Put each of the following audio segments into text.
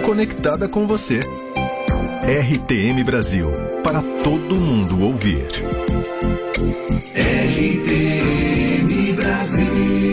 conectada com você. RTM Brasil, para todo mundo ouvir. RTM Brasil.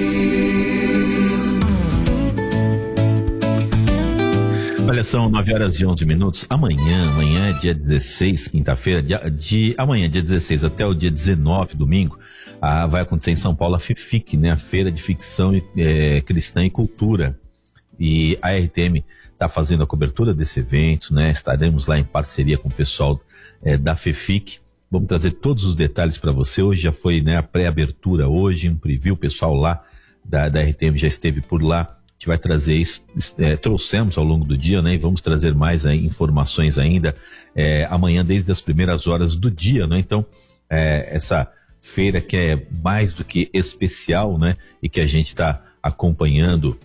Olha, são 9h11. Amanhã é dia 16, quinta-feira, amanhã, dia 16 até o dia 19, domingo, vai acontecer em São Paulo a FEFIC, né? A Feira de Ficção Cristã e Cultura. E a RTM está fazendo a cobertura desse evento, né? Estaremos lá em parceria com o pessoal da FEFIC. Vamos trazer todos os detalhes para você. Hoje já foi, né, a pré-abertura, hoje um preview, o pessoal lá da RTM já esteve por lá. A gente vai trazer isso, trouxemos ao longo do dia, né? E vamos trazer mais informações ainda amanhã, desde as primeiras horas do dia, né? Então, essa feira que é mais do que especial, né? E que a gente está acompanhando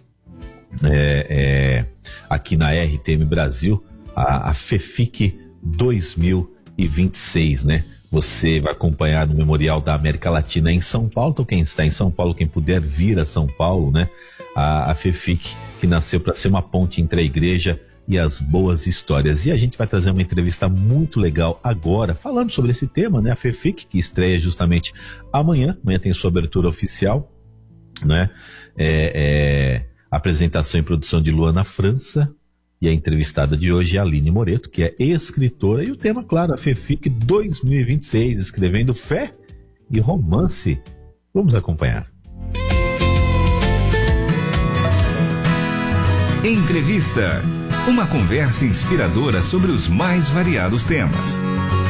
aqui na RTM Brasil, a FEFIC 2026, né? Você vai acompanhar no Memorial da América Latina em São Paulo. Então, quem está em São Paulo, quem puder vir a São Paulo, né? A FEFIC, que nasceu para ser uma ponte entre a igreja e as boas histórias. E a gente vai trazer uma entrevista muito legal agora, falando sobre esse tema, né? A FEFIC, que estreia justamente amanhã. Amanhã tem sua abertura oficial, né? Apresentação e produção de Luana França. E a entrevistada de hoje é a Aline Moreto, que é escritora. E o tema, claro, a FEFIC 2026, escrevendo fé e romance. Vamos acompanhar. Entrevista. Uma conversa inspiradora sobre os mais variados temas.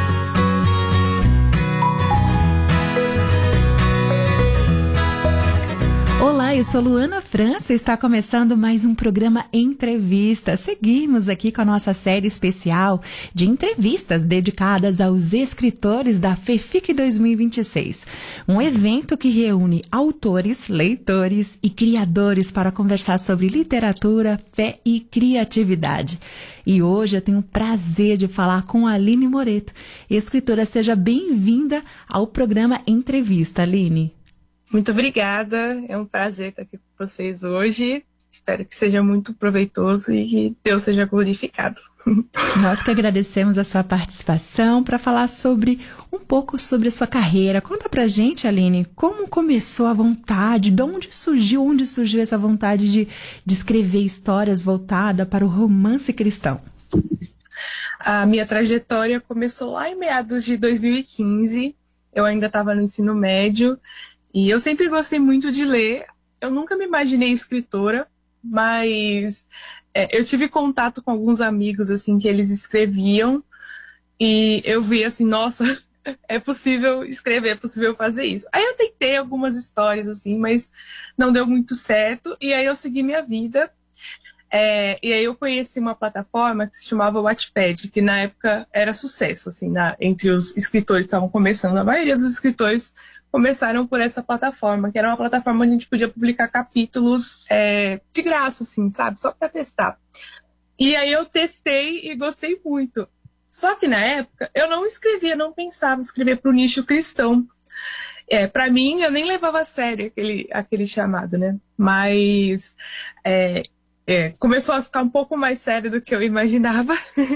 Olá, eu sou Luana França, está começando mais um programa Entrevista. Seguimos aqui com a nossa série especial de entrevistas dedicadas aos escritores da FEFIC 2026. Um evento que reúne autores, leitores e criadores para conversar sobre literatura, fé e criatividade. E hoje eu tenho o prazer de falar com a Aline Moreto. Escritora, seja bem-vinda ao programa Entrevista, Aline. Muito obrigada, é um prazer estar aqui com vocês hoje. Espero que seja muito proveitoso e que Deus seja glorificado. Nós que agradecemos a sua participação para falar um pouco sobre a sua carreira. Conta pra gente, Aline, como começou a vontade, onde surgiu essa vontade de escrever histórias voltadas para o romance cristão? A minha trajetória começou lá em meados de 2015, eu ainda estava no ensino médio. E eu sempre gostei muito de ler. Eu nunca me imaginei escritora, mas eu tive contato com alguns amigos, assim, que eles escreviam. E eu vi assim, nossa, é possível escrever, é possível fazer isso. Aí eu tentei algumas histórias, assim, mas não deu muito certo. E aí eu segui minha vida. E aí eu conheci uma plataforma que se chamava Wattpad, que na época era sucesso, assim, entre os escritores que estavam começando. A maioria dos escritores começaram por essa plataforma, que era uma plataforma onde a gente podia publicar capítulos de graça, assim, sabe? Só para testar. E aí eu testei e gostei muito. Só que na época eu não escrevia, não pensava em escrever para o nicho cristão. Para mim, eu nem levava a sério aquele chamado, né? Mas começou a ficar um pouco mais sério do que eu imaginava.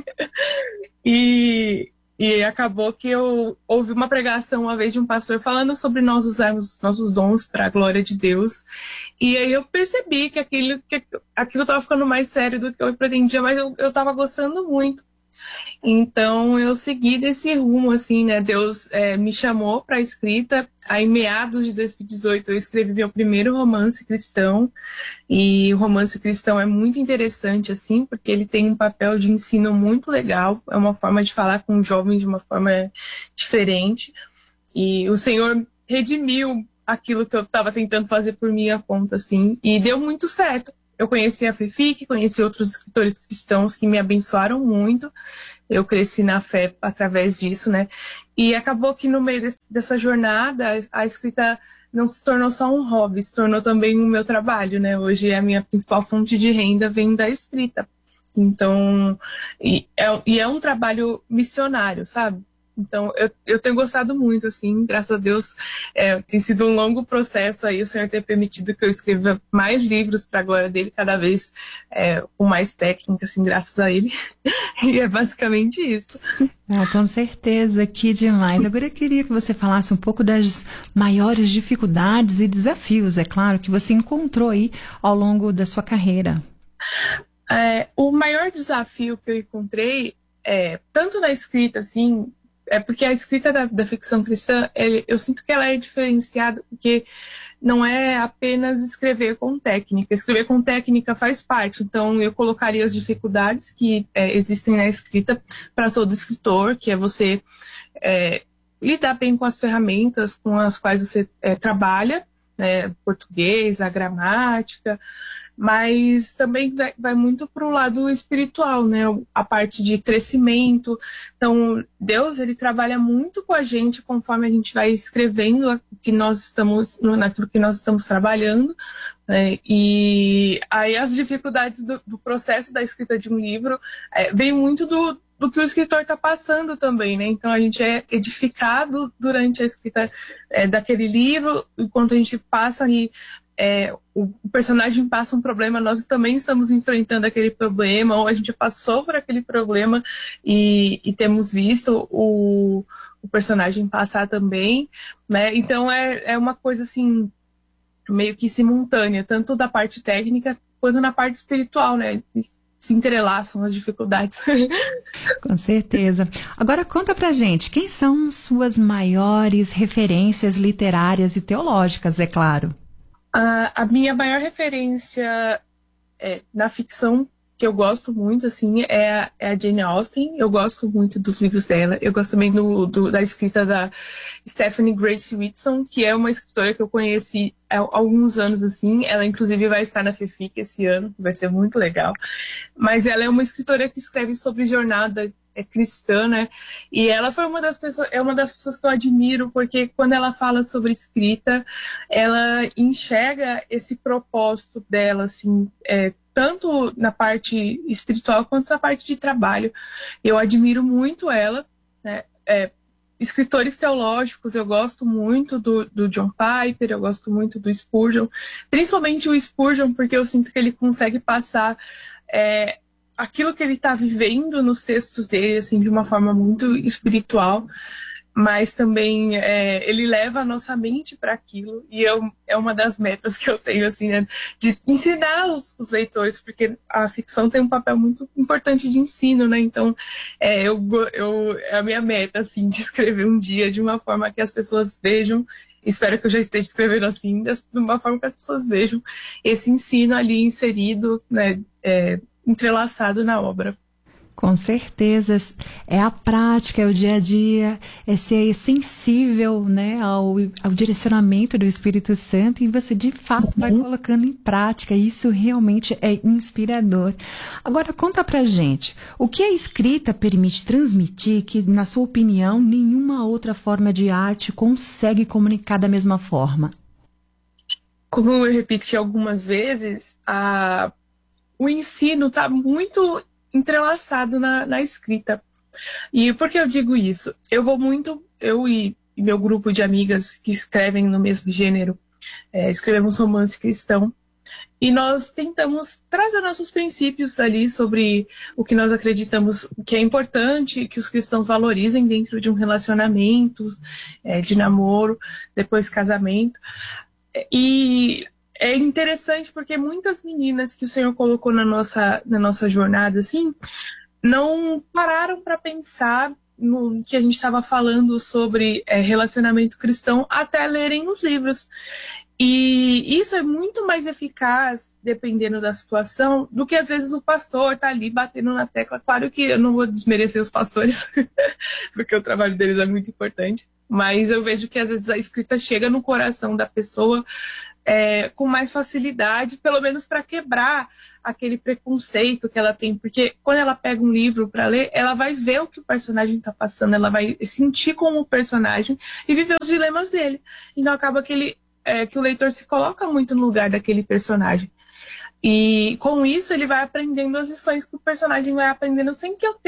E acabou que eu ouvi uma pregação uma vez de um pastor falando sobre nós usarmos nossos dons para a glória de Deus. E aí eu percebi que aquilo estava ficando mais sério do que eu pretendia, mas eu estava gostando muito. Então eu segui desse rumo, assim, né? Deus me chamou para a escrita. Aí, em meados de 2018, eu escrevi meu primeiro romance cristão. E o romance cristão é muito interessante, assim, porque ele tem um papel de ensino muito legal. É uma forma de falar com o jovem de uma forma diferente. E o Senhor redimiu aquilo que eu estava tentando fazer por minha conta, assim. E deu muito certo. Eu conheci a FEFIC, conheci outros escritores cristãos que me abençoaram muito. Eu cresci na fé através disso, né? E acabou que no meio dessa jornada, a escrita não se tornou só um hobby, se tornou também o meu trabalho, né? Hoje a minha principal fonte de renda vem da escrita. Então, é um trabalho missionário, sabe? Então, eu tenho gostado muito, assim, graças a Deus. Tem sido um longo processo aí, o Senhor tem permitido que eu escreva mais livros para a glória dele, cada vez com mais técnica, assim, graças a ele. E é basicamente isso. Com certeza, que demais. Agora eu queria que você falasse um pouco das maiores dificuldades e desafios, é claro, que você encontrou aí ao longo da sua carreira. O maior desafio que eu encontrei, tanto na escrita, assim, porque a escrita da ficção cristã, eu sinto que ela é diferenciada, porque não é apenas escrever com técnica. Escrever com técnica faz parte. Então, eu colocaria as dificuldades que existem na escrita para todo escritor, que é você lidar bem com as ferramentas com as quais você trabalha, né, português, a gramática, mas também vai muito para o lado espiritual, né? A parte de crescimento. Então, Deus, ele trabalha muito com a gente conforme a gente vai escrevendo naquilo que nós estamos trabalhando, né? E aí as dificuldades do processo da escrita de um livro vem muito do que o escritor está passando também, né? Então, a gente é edificado durante a escrita daquele livro, enquanto a gente passa ali, o personagem passa um problema, nós também estamos enfrentando aquele problema, ou a gente passou por aquele problema e temos visto o personagem passar também, né? Então é uma coisa assim, meio que simultânea, tanto da parte técnica quanto na parte espiritual, né? Se entrelaçam as dificuldades. Com certeza. Agora conta pra gente, quem são suas maiores referências literárias e teológicas, é claro? A minha maior referência na ficção, que eu gosto muito, assim, é a Jane Austen. Eu gosto muito dos livros dela. Eu gosto também da escrita da Stephanie Grace Whitson, que é uma escritora que eu conheci há alguns anos, assim. Ela, inclusive, vai estar na FEFIC esse ano, que vai ser muito legal. Mas ela é uma escritora que escreve sobre jornada cristã, né? E ela foi uma das pessoas que eu admiro, porque quando ela fala sobre escrita, ela enxerga esse propósito dela, assim, tanto na parte espiritual quanto na parte de trabalho. Eu admiro muito ela, né? Escritores teológicos, eu gosto muito do John Piper, eu gosto muito do Spurgeon, principalmente o Spurgeon, porque eu sinto que ele consegue passar aquilo que ele está vivendo nos textos dele, assim, de uma forma muito espiritual, mas também ele leva a nossa mente para aquilo, e é uma das metas que eu tenho, assim, né, de ensinar os leitores, porque a ficção tem um papel muito importante de ensino, né? Então é a minha meta, assim, de escrever um dia de uma forma que as pessoas vejam. Espero que eu já esteja escrevendo assim, de uma forma que as pessoas vejam esse ensino ali inserido, né, entrelaçado na obra. Com certeza, é a prática, é o dia a dia, é ser sensível, né, ao direcionamento do Espírito Santo, e você de fato vai colocando em prática. Isso realmente é inspirador. Agora conta pra gente, o que a escrita permite transmitir que, na sua opinião, nenhuma outra forma de arte consegue comunicar da mesma forma? Como eu repeti algumas vezes, o ensino está muito entrelaçado na escrita. E por que eu digo isso? Eu e meu grupo de amigas que escrevem no mesmo gênero, escrevemos romance cristão, e nós tentamos trazer nossos princípios ali sobre o que nós acreditamos que é importante que os cristãos valorizem dentro de um relacionamento, de namoro, depois casamento. E é interessante porque muitas meninas que o Senhor colocou na nossa jornada, assim, não pararam para pensar no que a gente estava falando sobre relacionamento cristão até lerem os livros. E isso é muito mais eficaz, dependendo da situação, do que às vezes o pastor tá ali batendo na tecla. Claro que eu não vou desmerecer os pastores, porque o trabalho deles é muito importante, mas eu vejo que às vezes a escrita chega no coração da pessoa com mais facilidade, pelo menos para quebrar aquele preconceito que ela tem, porque quando ela pega um livro para ler, ela vai ver o que o personagem está passando, ela vai sentir como o personagem e viver os dilemas dele. Então acaba que o leitor se coloca muito no lugar daquele personagem. E com isso ele vai aprendendo as lições que o personagem vai aprendendo sem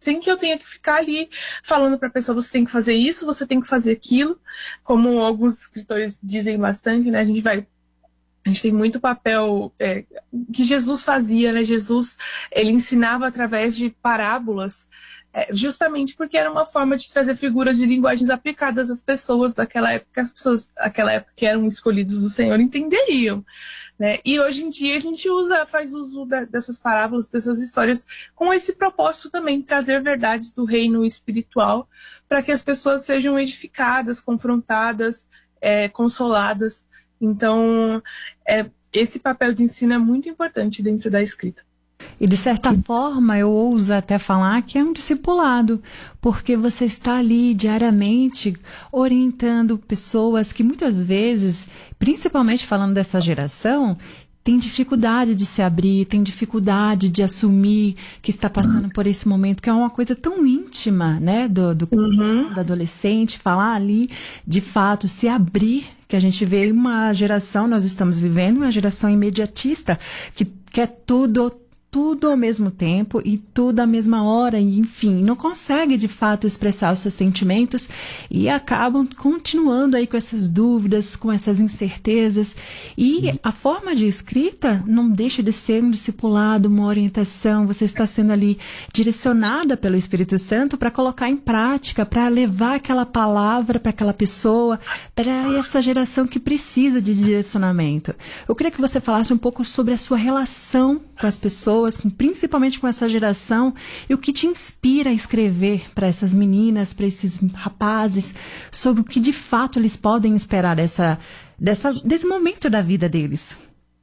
sem que eu tenha que ficar ali falando para a pessoa, você tem que fazer isso, você tem que fazer aquilo, como alguns escritores dizem bastante, né? A gente tem muito papel que Jesus fazia, né? Jesus, ele ensinava através de parábolas, justamente porque era uma forma de trazer figuras de linguagens aplicadas às pessoas daquela época, as pessoas daquela época que eram escolhidos do Senhor entenderiam, né? E hoje em dia a gente faz uso dessas parábolas, dessas histórias, com esse propósito também, trazer verdades do reino espiritual, para que as pessoas sejam edificadas, confrontadas, consoladas. Então, esse papel de ensino é muito importante dentro da escrita. E de certa forma, eu ouso até falar que é um discipulado, porque você está ali diariamente orientando pessoas que muitas vezes, principalmente falando dessa geração, tem dificuldade de se abrir, tem dificuldade de assumir que está passando por esse momento, que é uma coisa tão íntima, né, do adolescente, falar ali, de fato, se abrir, que a gente vê uma geração, nós estamos vivendo uma geração imediatista, que quer tudo ao mesmo tempo e tudo à mesma hora, e enfim, não consegue de fato expressar os seus sentimentos e acabam continuando aí com essas dúvidas, com essas incertezas. E a forma de escrita não deixa de ser um discipulado, uma orientação. Você está sendo ali direcionada pelo Espírito Santo para colocar em prática, para levar aquela palavra para aquela pessoa, para essa geração que precisa de direcionamento. Eu queria que você falasse um pouco sobre a sua relação com as pessoas, principalmente com essa geração, e o que te inspira a escrever para essas meninas, para esses rapazes, sobre o que de fato eles podem esperar desse momento da vida deles.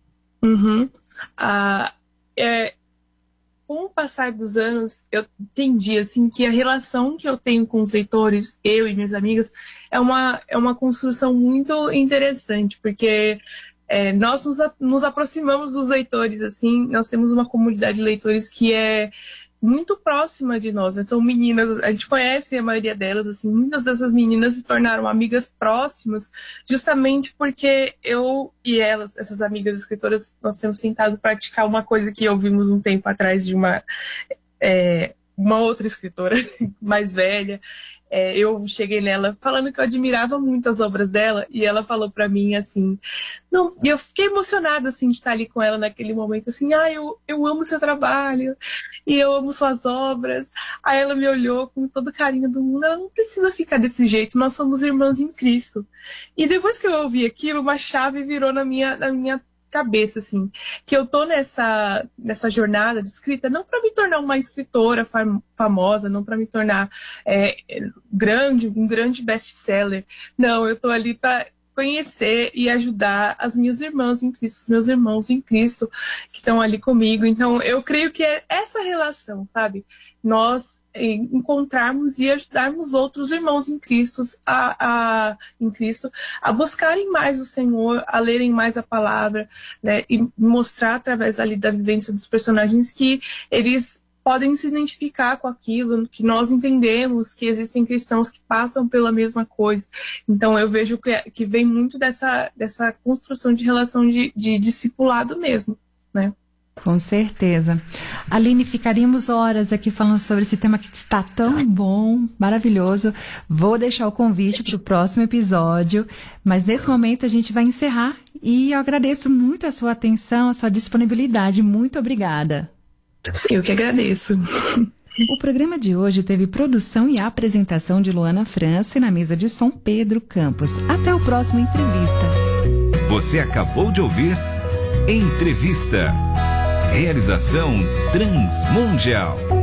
Com o passar dos anos, eu entendi assim, que a relação que eu tenho com os leitores, eu e minhas amigas, é uma construção muito interessante, porque nós nos aproximamos dos leitores, assim, nós temos uma comunidade de leitores que é muito próxima de nós, né? São meninas, a gente conhece a maioria delas, assim, muitas dessas meninas se tornaram amigas próximas, justamente porque eu e elas, essas amigas escritoras, nós temos tentado praticar uma coisa que ouvimos um tempo atrás de uma outra escritora mais velha. Eu cheguei nela falando que eu admirava muito as obras dela, e ela falou pra mim assim, não, e eu fiquei emocionada assim de estar ali com ela naquele momento, assim, eu amo seu trabalho e eu amo suas obras. Aí ela me olhou com todo o carinho do mundo, ela não precisa ficar desse jeito, nós somos irmãs em Cristo. E depois que eu ouvi aquilo, uma chave virou na minha cabeça, assim, que eu tô nessa jornada de escrita não para me tornar uma escritora famosa, não para me tornar um grande best-seller. Não, eu tô ali para conhecer e ajudar as minhas irmãs em Cristo, os meus irmãos em Cristo que estão ali comigo. Então, eu creio que é essa relação, sabe? Nós encontrarmos e ajudarmos outros irmãos em Cristo a buscarem mais o Senhor, a lerem mais a palavra, né? E mostrar através ali da vivência dos personagens que eles podem se identificar com aquilo, que nós entendemos que existem cristãos que passam pela mesma coisa. Então eu vejo que vem muito dessa construção de relação de discipulado mesmo, né? Com certeza. Aline, ficaríamos horas aqui falando sobre esse tema que está tão bom, maravilhoso. Vou deixar o convite para o próximo episódio, mas nesse momento a gente vai encerrar e eu agradeço muito a sua atenção, a sua disponibilidade. Muito obrigada. Eu que agradeço. O programa de hoje teve produção e apresentação de Luana França e na mesa de som Pedro Campos. Até o próximo Entrevista. Você acabou de ouvir Entrevista. Realização Transmundial.